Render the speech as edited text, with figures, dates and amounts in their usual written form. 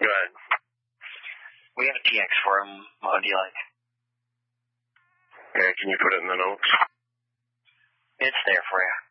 Right. We have a TX for him. What do you like? Yeah, can you put it in the notes? It's there for you.